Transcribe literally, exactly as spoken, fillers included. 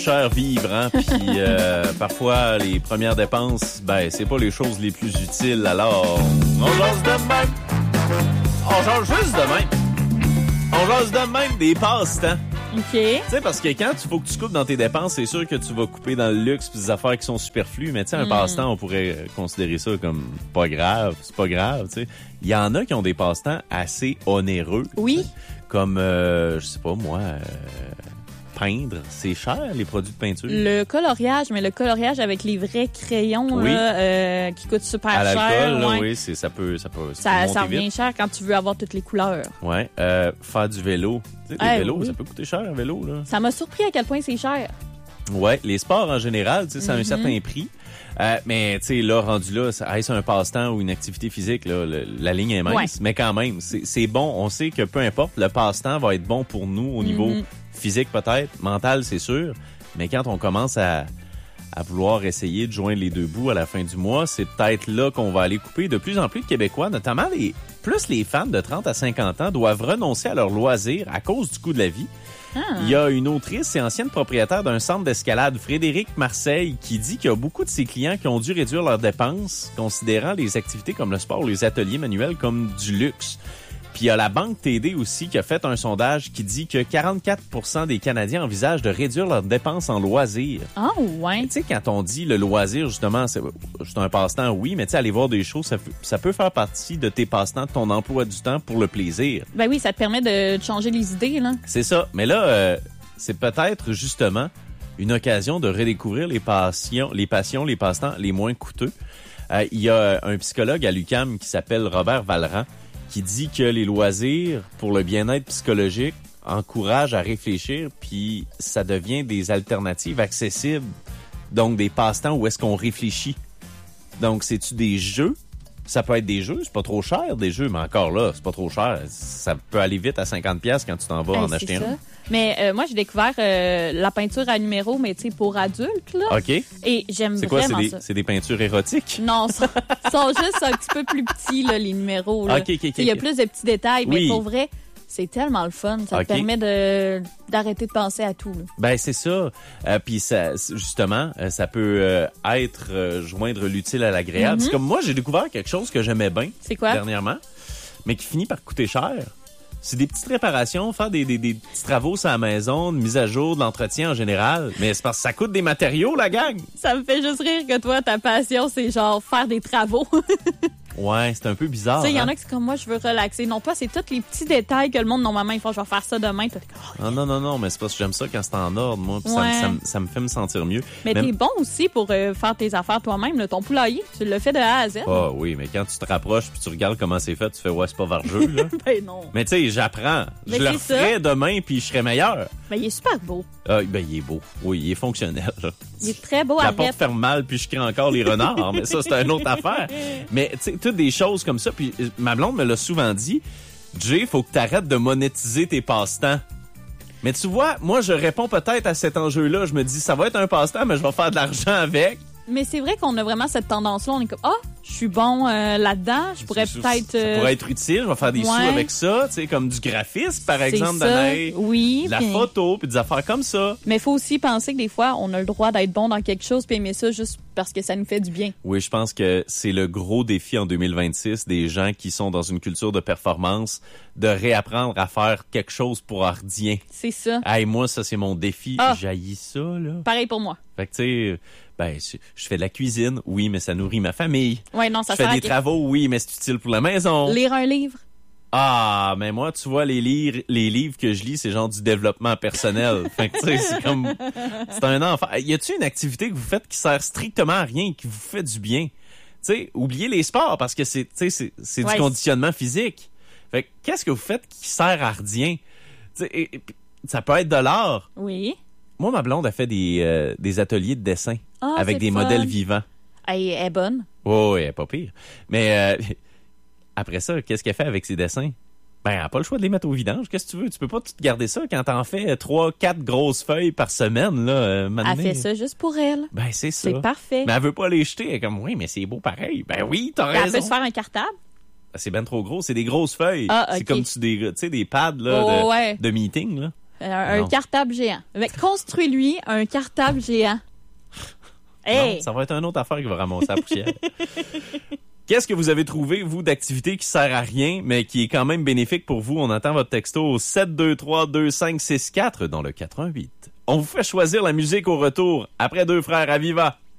cher vivre, hein, puis euh, parfois les premières dépenses, ben c'est pas les choses les plus utiles. Alors, on jase de même. On jase juste de même. On jase de même des passe-temps. OK. Tu sais, parce que quand il faut que tu coupes dans tes dépenses, c'est sûr que tu vas couper dans le luxe pis des affaires qui sont superflues. Mais tu sais, un mm. passe-temps, on pourrait considérer ça comme pas grave. C'est pas grave, tu sais. Il y en a qui ont des passe-temps assez onéreux. Oui. Comme, euh, je sais pas moi... Euh, peindre, c'est cher, les produits de peinture. Le coloriage, mais le coloriage avec les vrais crayons oui. là, euh, qui coûtent super à cher. À l'alcool, là, ouais. oui, c'est, ça peut ça peut, ça, ça, peut ça revient vite. Cher quand tu veux avoir toutes les couleurs. Ouais, euh, faire du vélo. Tu sais, les hey, vélos, oui. ça peut coûter cher, un vélo. Là. Ça m'a surpris à quel point c'est cher. Ouais, les sports en général, tu sais, ça a mm-hmm. un certain prix. Euh, mais tu sais, là, rendu là, ça, est-ce un passe-temps ou une activité physique, là, le, la ligne est mince. Ouais. Mais quand même, c'est, c'est bon. On sait que peu importe, le passe-temps va être bon pour nous au niveau mm-hmm. physique peut-être, mental, c'est sûr. Mais quand on commence à, à vouloir essayer de joindre les deux bouts à la fin du mois, c'est peut-être là qu'on va aller couper. De plus en plus de Québécois, notamment les plus les femmes de trente à cinquante ans, doivent renoncer à leurs loisirs à cause du coût de la vie. Ah. Il y a une autrice et ancienne propriétaire d'un centre d'escalade, Frédéric Marseille, qui dit qu'il y a beaucoup de ses clients qui ont dû réduire leurs dépenses, considérant les activités comme le sport ou les ateliers manuels comme du luxe. Puis il y a la Banque T D aussi qui a fait un sondage qui dit que quarante-quatre pour cent des Canadiens envisagent de réduire leurs dépenses en loisirs. Ah oh, ouais. Tu sais, quand on dit le loisir, justement, c'est, c'est un passe-temps, oui, mais tu sais, aller voir des shows, ça, ça peut faire partie de tes passe-temps, de ton emploi du temps pour le plaisir. Ben oui, ça te permet de changer les idées, là. C'est ça. Mais là, euh, c'est peut-être justement une occasion de redécouvrir les passions, les passions, les passe-temps les moins coûteux. Euh, il y a un psychologue à l'U Q A M qui s'appelle Robert Vallerand, qui dit que les loisirs, pour le bien-être psychologique, encouragent à réfléchir, puis ça devient des alternatives accessibles, donc des passe-temps où est-ce qu'on réfléchit. Donc, c'est-tu des jeux? Ça peut être des jeux, c'est pas trop cher, des jeux, mais encore là, c'est pas trop cher. Ça peut aller vite à cinquante dollars quand tu t'en vas hey, en acheter un. Mais euh, moi, j'ai découvert euh, la peinture à numéro, mais tu sais, pour adultes, là. OK. Et j'aime c'est quoi, vraiment c'est des, ça. C'est des peintures érotiques? Non, ils sont, sont juste un petit peu plus petits, là, les numéros. Là. OK, OK, OK. Il y a plus de petits détails, oui. mais pour vrai, c'est tellement le fun. Ça okay. te permet de, d'arrêter de penser à tout. Là. Ben, c'est ça. Euh, Puis, ça, justement, ça peut euh, être euh, joindre l'utile à l'agréable. Mm-hmm. C'est comme moi, j'ai découvert quelque chose que j'aimais bien. C'est quoi? Dernièrement, mais qui finit par coûter cher. C'est des petites réparations, faire des, des, des petits travaux sur la maison, de mise à jour, de l'entretien en général. Mais c'est parce que ça coûte des matériaux, la gang. Ça me fait juste rire que toi, ta passion, c'est genre faire des travaux. Ouais, c'est un peu bizarre. Tu sais, il y hein? en a qui sont comme moi, je veux relaxer. Non pas, c'est tous les petits détails que le monde, normalement, ils font, je vais faire ça demain. T'es comme, oh, ah, non, non, non, mais c'est parce que j'aime ça quand c'est en ordre, moi. Puis ouais. ça, ça, ça me fait me sentir mieux. Mais Même... t'es bon aussi pour euh, faire tes affaires toi-même. Là, ton poulailler, tu le fais de A à Z. Ah oui, mais quand tu te rapproches puis tu regardes comment c'est fait, tu fais, ouais, c'est pas vargeux, là. Ben non. Mais tu sais, j'apprends. Mais je le referai demain puis je serai meilleur. Ben, il est super beau. Ah, ben, il est beau. Oui, il est fonctionnel, là. Il est très beau. La arrête. porte ferme mal puis je crée encore les renards. Mais ça, c'est une autre affaire. Mais tu sais, toutes des choses comme ça. Puis ma blonde me l'a souvent dit. Jay, faut que t'arrêtes de monétiser tes passe-temps. Mais tu vois, moi, je réponds peut-être à cet enjeu-là. Je me dis, ça va être un passe-temps, mais je vais faire de l'argent avec. Mais c'est vrai qu'on a vraiment cette tendance-là. On est comme, ah, oh, je suis bon euh, là-dedans. Je pourrais ça, peut-être... Euh... Ça pourrait être utile. Je vais faire des ouais. sous avec ça. Tu sais, comme du graphisme, par c'est exemple, ça. donner oui, de la puis... photo, puis des affaires comme ça. Mais il faut aussi penser que des fois, on a le droit d'être bon dans quelque chose puis aimer ça juste parce que ça nous fait du bien. Oui, je pense que c'est le gros défi en deux mille vingt-six des gens qui sont dans une culture de performance de réapprendre à faire quelque chose pour ardien. C'est ça. Hey, moi, ça, c'est mon défi. Ah. J'haïs ça, là. Pareil pour moi. Fait que, tu sais, ben, je fais de la cuisine, oui, mais ça nourrit ma famille. Oui, non, ça Je fais des travaux, oui, mais c'est utile pour la maison. Lire un livre. Ah, mais moi, tu vois, les, lire, les livres que je lis, c'est genre du développement personnel. Fait que, tu sais, c'est comme... C'est un enfant. Y a-tu une activité que vous faites qui sert strictement à rien, qui vous fait du bien? Tu sais, oubliez les sports, parce que c'est, tu sais, c'est, c'est ouais, du conditionnement physique. Fait que, qu'est-ce que vous faites qui sert à rien? Tu sais, et, et, ça peut être de l'art. Oui. Moi, ma blonde a fait des, euh, des ateliers de dessin ah, avec des fun. modèles vivants. Elle est bonne. Oh, elle est pas pire. Mais... Euh, après ça, qu'est-ce qu'elle fait avec ses dessins? Ben, elle n'a pas le choix de les mettre au vidange. Qu'est-ce que tu veux? Tu peux pas tout garder ça quand t'en fais trois, quatre grosses feuilles par semaine, là. Euh, elle fait ça juste pour elle. Ben, c'est ça. C'est parfait. Mais elle veut pas les jeter. Elle est comme, oui, mais c'est beau pareil. Ben oui, t'as raison. Elle peut se faire un cartable? C'est ben trop gros. C'est des grosses feuilles. Ah, okay. C'est comme tu des, tu sais, des pads, là, oh, de, ouais. de meeting, là. Un, un cartable géant. Mais construis-lui un cartable géant. Hey. Non, ça va être une autre affaire qui va ramasser la poussière. Qu'est-ce que vous avez trouvé, vous, d'activité qui sert à rien, mais qui est quand même bénéfique pour vous? On attend votre texto au sept deux trois deux cinq six quatre dans le quatre un huit. On vous fait choisir la musique au retour après Deux frères à Viva.